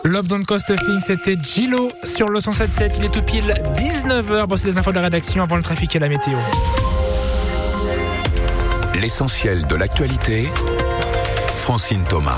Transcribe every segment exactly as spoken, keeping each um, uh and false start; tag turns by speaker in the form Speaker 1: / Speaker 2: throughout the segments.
Speaker 1: Love Don't Cost a Thing, c'était Gillo sur le cent sept sept. Il est tout pile dix-neuf heures. Voici les infos de la rédaction avant le trafic et la météo.
Speaker 2: L'essentiel de l'actualité, Francine Thomas.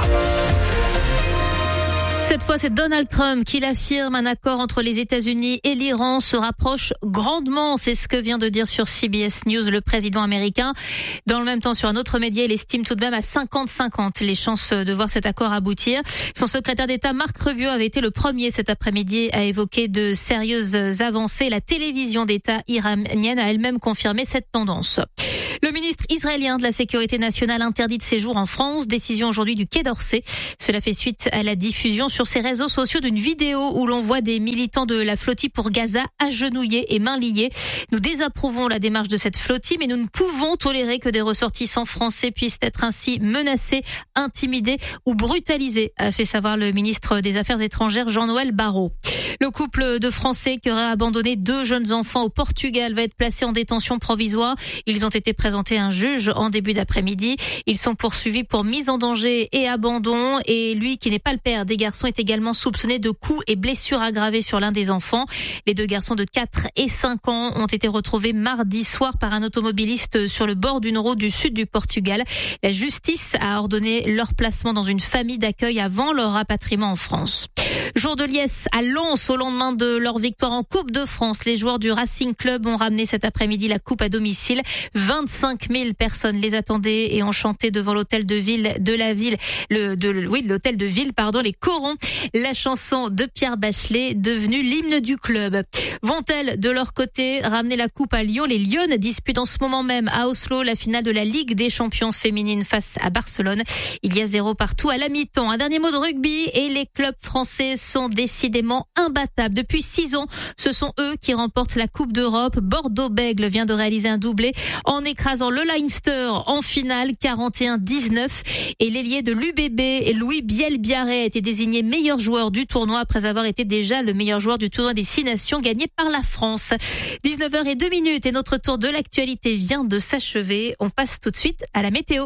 Speaker 3: Cette fois, c'est Donald Trump qui l'affirme. Un accord entre les États-Unis et l'Iran se rapproche grandement. C'est ce que vient de dire sur C B S News le président américain. Dans le même temps, sur un autre média, il estime tout de même à cinquante cinquante les chances de voir cet accord aboutir. Son secrétaire d'État, Marc Rubio, avait été le premier cet après-midi à évoquer de sérieuses avancées. La télévision d'État iranienne a elle-même confirmé cette tendance. Le ministre israélien de la Sécurité nationale interdit de séjour en France. Décision aujourd'hui du Quai d'Orsay. Cela fait suite à la diffusion sur ses réseaux sociaux d'une vidéo où l'on voit des militants de la flottille pour Gaza agenouillés et mains liées. Nous désapprouvons la démarche de cette flottille, mais nous ne pouvons tolérer que des ressortissants français puissent être ainsi menacés, intimidés ou brutalisés, a fait savoir le ministre des Affaires étrangères Jean-Noël Barrot. Le couple de Français qui aurait abandonné deux jeunes enfants au Portugal va être placé en détention provisoire. Ils ont été présentés à un juge en début d'après-midi. Ils sont poursuivis pour mise en danger et abandon. Et lui, qui n'est pas le père des garçons, est également soupçonné de coups et blessures aggravées sur l'un des enfants. Les deux garçons de quatre et cinq ans ont été retrouvés mardi soir par un automobiliste sur le bord d'une route du sud du Portugal. La justice a ordonné leur placement dans une famille d'accueil avant leur rapatriement en France. Jour de liesse à Lens au lendemain de leur victoire en Coupe de France. Les joueurs du Racing Club ont ramené cet après-midi la coupe à domicile. vingt-cinq mille personnes les attendaient et ont chanté devant l'hôtel de ville de la ville, le, de, oui, l'hôtel de ville, pardon, les corons. La chanson de Pierre Bachelet, devenue l'hymne du club. Vont-elles, de leur côté, ramener la coupe à Lyon? Les Lyonnes disputent en ce moment même à Oslo la finale de la Ligue des champions féminines face à Barcelone. Il y a zéro partout à la mi-temps. Un dernier mot de rugby et les clubs français sont décidément imbattables. Depuis six ans, ce sont eux qui remportent la Coupe d'Europe. Bordeaux-Bègles vient de réaliser un doublé en écrasant le Leinster en finale quarante et un dix-neuf. Et l'ailier de l'U B B, Louis Biel-Biarré, a été désigné meilleur joueur du tournoi après avoir été déjà le meilleur joueur du tournoi des Six Nations gagné par la France. dix-neuf heures zéro deux et notre tour de l'actualité vient de s'achever. On passe tout de suite à la météo.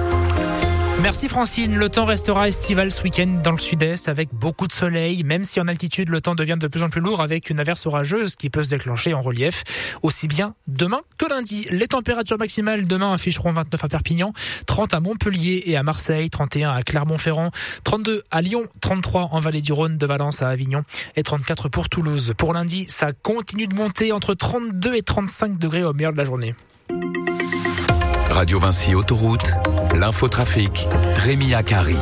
Speaker 1: Merci Francine. Le temps restera estival ce week-end dans le sud-est avec beaucoup de soleil, même si en altitude le temps devient de plus en plus lourd avec une averse orageuse qui peut se déclencher en relief, aussi bien demain que lundi. Les températures maximales demain afficheront vingt-neuf à Perpignan, trente à Montpellier et à Marseille, trente et un à Clermont-Ferrand, trente-deux à Lyon, trente-trois en Vallée du Rhône, de Valence à Avignon et trente-quatre pour Toulouse. Pour lundi, ça continue de monter entre trente-deux et trente-cinq degrés au meilleur de la journée.
Speaker 2: Radio Vinci Autoroute, l'infotrafic, Rémi Akari.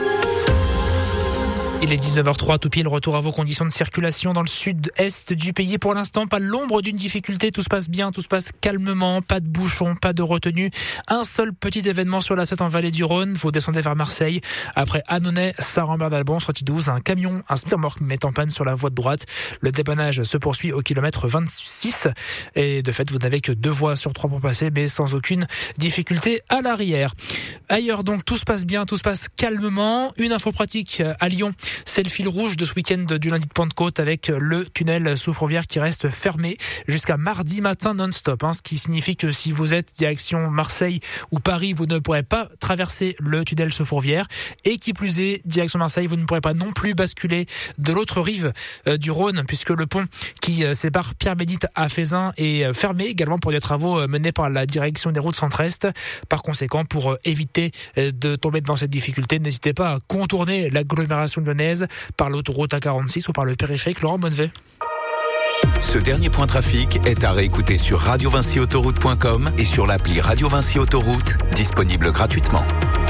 Speaker 1: Il est dix-neuf heures trois, tout pile, retour à vos conditions de circulation dans le sud-est du pays. Pour l'instant, pas l'ombre d'une difficulté, tout se passe bien, tout se passe calmement, pas de bouchons, pas de retenue. Un seul petit événement sur la sept en Vallée du Rhône, vous descendez vers Marseille. Après Annonay, Saint-Rambert-d'Albon, sortie douze, un camion, un spire-remorque met en panne sur la voie de droite. Le dépannage se poursuit au kilomètre vingt-six. Et de fait, vous n'avez que deux voies sur trois pour passer, mais sans aucune difficulté à l'arrière. Ailleurs donc, tout se passe bien, tout se passe calmement. Une info pratique à Lyon. C'est le fil rouge de ce week-end du lundi de Pentecôte avec le tunnel sous Fourvière qui reste fermé jusqu'à mardi matin non-stop. Hein, ce qui signifie que si vous êtes direction Marseille ou Paris, vous ne pourrez pas traverser le tunnel sous Fourvière. Et qui plus est, direction Marseille, vous ne pourrez pas non plus basculer de l'autre rive euh, du Rhône puisque le pont qui euh, sépare Pierre-Bénite à Feyzin est euh, fermé également pour des travaux euh, menés par la direction des routes centre-est. Par conséquent, pour euh, éviter euh, de tomber dans cette difficulté, n'hésitez pas à contourner l'agglomération lyonnaise par l'autoroute A quarante-six ou par le périphérique Laurent Bonnevet.
Speaker 2: Ce dernier point trafic est à réécouter sur radio vinci autoroute point com et sur l'appli Radio Vinci Autoroute, disponible gratuitement.